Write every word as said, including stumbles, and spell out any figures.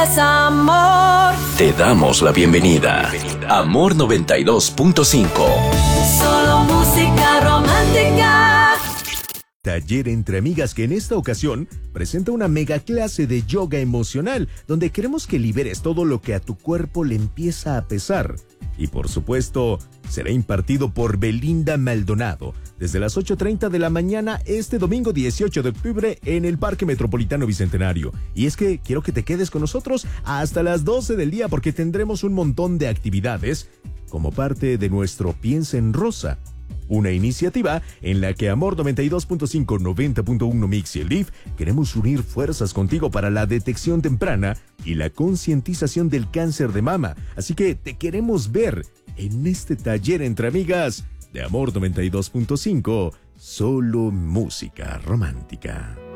Es amor. Te damos la bienvenida. Amor noventa y dos punto cinco. Solo música romántica. Taller entre amigas que en esta ocasión presenta una mega clase de yoga emocional donde queremos que liberes todo lo que a tu cuerpo le empieza a pesar. Y por supuesto, será impartido por Belinda Maldonado desde las ocho treinta de la mañana este domingo dieciocho de octubre en el Parque Metropolitano Bicentenario. Y es que quiero que te quedes con nosotros hasta las doce del día porque tendremos un montón de actividades como parte de nuestro Piensa en Rosa. Una iniciativa en la que Amor noventa y dos punto cinco, noventa punto uno Mix y el D I F queremos unir fuerzas contigo para la detección temprana y la concientización del cáncer de mama. Así que te queremos ver en este taller entre amigas de Amor noventa y dos punto cinco, solo música romántica.